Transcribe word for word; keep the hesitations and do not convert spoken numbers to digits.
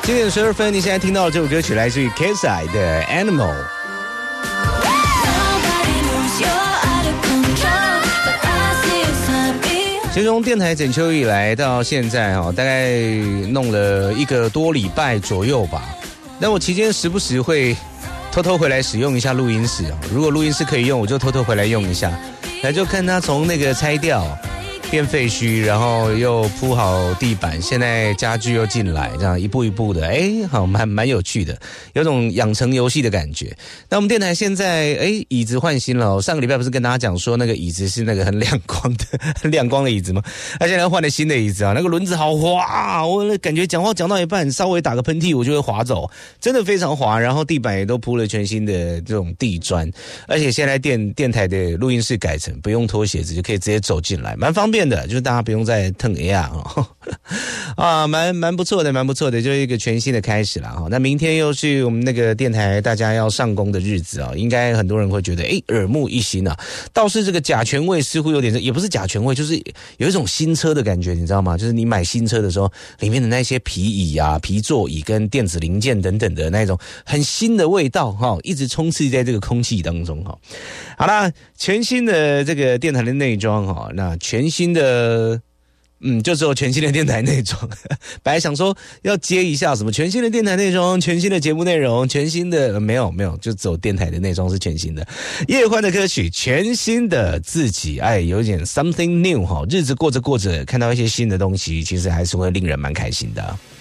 七点十二分，你现在听到的这首歌曲来自于 K S I 的 Animal。其实从电台整秋以来到现在哈，大概弄了一个多礼拜左右吧。但我期间时不时会偷偷回来使用一下录音室啊，如果录音室可以用，我就偷偷回来用一下。来就看它从那个拆掉变废墟，然后又铺好地板，现在家具又进来，这样一步一步的，哎，好蛮蛮有趣的，有种养成游戏的感觉。那我们电台现在哎椅子换新了、哦，上个礼拜不是跟大家讲说那个椅子是那个很亮光的很亮光的椅子吗？那现在换了新的椅子啊，那个轮子好滑，我感觉讲话讲到一半稍微打个喷嚏我就会滑走，真的非常滑。然后地板也都铺了全新的这种地砖，而且现在电电台的录音室改成不用脱鞋子就可以直接走进来，蛮方便的，就是大家不用再腾 A 啊，啊，蛮蛮不错的，蛮不错的，就是一个全新的开始啦。那明天又是我们那个电台大家要上工的日子啊，应该很多人会觉得哎耳目一新啊。倒是这个甲醛味似乎有点，也不是甲醛味，就是有一种新车的感觉，你知道吗？就是你买新车的时候，里面的那些皮椅啊、皮座椅跟电子零件等等的那种很新的味道哈，一直充斥在这个空气当中哈。好啦，全新的这个电台的内装哈，那全新的。嗯，就只有全新的电台内装。本来想说要接一下什么全新的电台内装、全新的节目内容、全新的、呃、没有没有，就只有电台的内装是全新的。叶欢的歌曲，全新的自己，哎，有点 something new 哈。日子过着过着，看到一些新的东西，其实还是会令人蛮开心的。